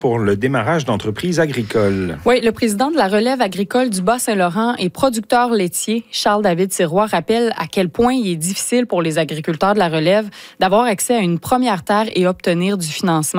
pour le démarrage d'entreprises agricoles. Oui, le président de la relève agricole du Bas-Saint-Laurent et producteur laitier, Charles-David Sirois, rappelle à quel point il est difficile pour les agriculteurs de la relève d'avoir accès à une première terre et obtenir du financement.